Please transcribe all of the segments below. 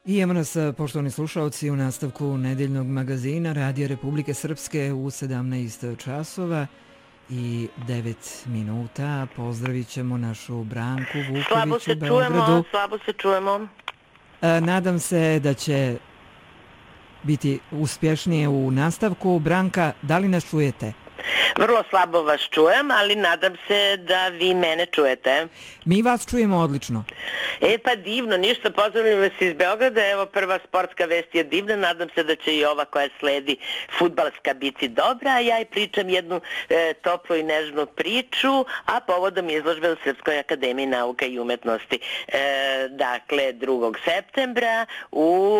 I evo nas, poštovani slušalci, u nastavku nedeljnog magazina Radija Republike Srpske u 17 časova i 9 minuta. Pozdravit ćemo našu Branku Vuković u Beogradu. Slabo se čujemo. Nadam se da će biti uspješnije u nastavku. Branka, da li nas čujete? Vrlo slabo vas čujem, ali nadam se da vi mene čujete. Mi vas čujemo odlično. Pa divno, ništa, pozdravljam vas iz Beograda. Evo, prva sportska vest je divna, nadam se da će i ova koja sledi fudbalska biti dobra, a ja i pričam jednu toplu i nežnu priču, a povodom izložbe u Srpskoj akademiji nauka i umetnosti. Dakle, 2. septembra u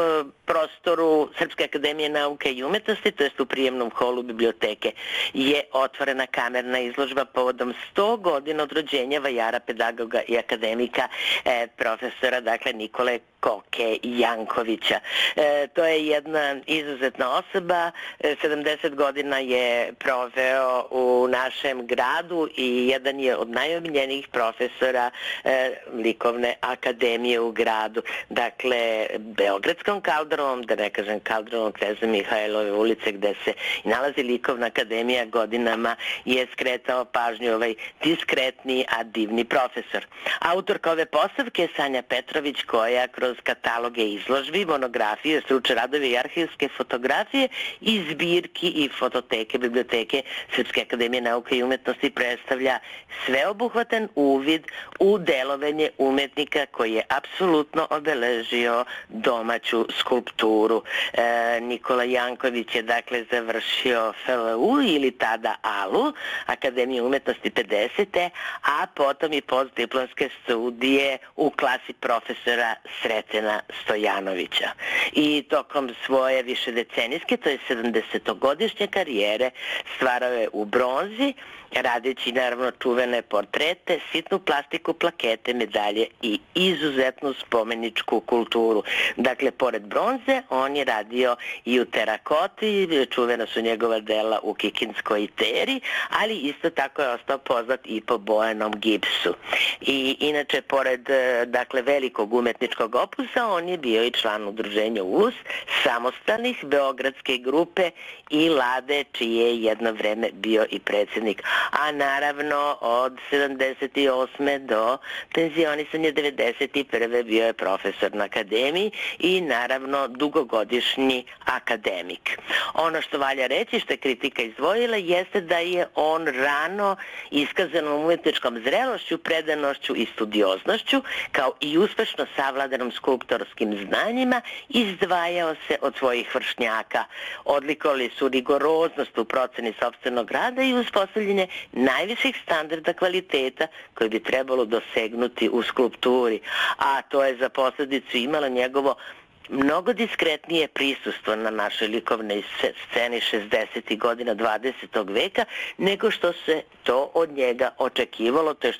prostoru Srpske akademije nauke i umetnosti, to jest u prijemnom holu biblioteke, je otvorena kamerna izložba povodom 100 godina od rođenja vajara, pedagoga i akademika profesora, dakle, Nikole Koke Jankovića. To je jedna izuzetna osoba, 70 godina je proveo u našem gradu i jedan je od najomiljenijih profesora likovne akademije u gradu. Dakle, Beogradskom kaldromom, da ne kažem kaldromom Kneza Mihajlove ulice gde se nalazi likovna akademija, godinama je skretao pažnju ovaj diskretni, a divni profesor. Autorka ove postavke je Sanja Petrović, koja kroz kataloge izložbi, monografije, stručne radove i arhivske fotografije i zbirki i fototeke biblioteke Srpske akademije nauke i umetnosti predstavlja sveobuhvatan uvid u delovanje umetnika koji je apsolutno obeležio domaću skulpturu. Nikola Janković je dakle završio FLU ili tada ALU, Akademije umetnosti 50. a potom i postdiplomske studije u klasi profesora Sretena Stojanovića. I tokom svoje višedecenijske, to je 70-godišnje karijere, stvarao je u bronzi, radeći naravno čuvene portrete, sitnu plastiku, plakete, medalje i izuzetnu spomeničku kulturu. Dakle, pored bronze, on je radio i u terakoti, čuvena su njegova dela u Kikinskoj teri, ali isto tako je ostao poznat i po bojanom gipsu. I inače, pored dakle, velikog umetničkog opusa, on je bio i član udruženja ULUS, samostalnih beogradske grupe i Lade, čiji je jedno vreme bio i predsjednik. A naravno od 78. do penzionisanja 91. bio je profesor na akademiji i naravno dugogodišnji akademik. Ono što valja reći, što je kritika izdvojila, jeste da je on rano iskazanom umetničkom zrelošću, predanošću i studioznošću, kao i uspešno savladanom skulptorskim znanjima, izdvajao se od svojih vršnjaka. Odlikovali su rigoroznost u proceni sopstvenog rada i uspostavljanje najviših standarda kvaliteta koji bi trebalo dosegnuti u skulpturi, a to je za posljedicu imalo njegovo mnogo diskretnije prisustvo na našoj likovnoj sceni 60. godina 20. veka nego što se to od njega očekivalo, to je